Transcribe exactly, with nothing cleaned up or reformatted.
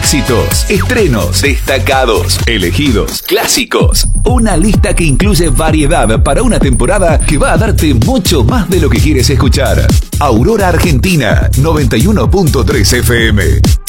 éxitos, estrenos, destacados, elegidos, clásicos. Una lista que incluye variedad para una temporada que va a darte mucho más de lo que quieres escuchar. Aurora Argentina, noventa y uno punto tres F M.